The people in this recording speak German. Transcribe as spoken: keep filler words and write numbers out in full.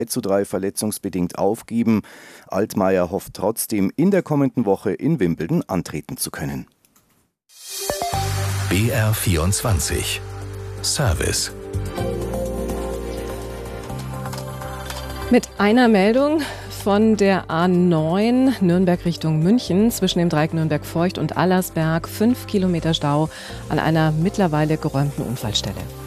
zu drei verletzungsbedingt aufgeben. Altmaier hofft trotzdem, in der kommenden Woche in Wimbledon antreten zu können. B R vierundzwanzig Service. Mit einer Meldung von der A neun Nürnberg Richtung München zwischen dem Dreieck Nürnberg-Feucht und Allersberg. Fünf Kilometer Stau an einer mittlerweile geräumten Unfallstelle.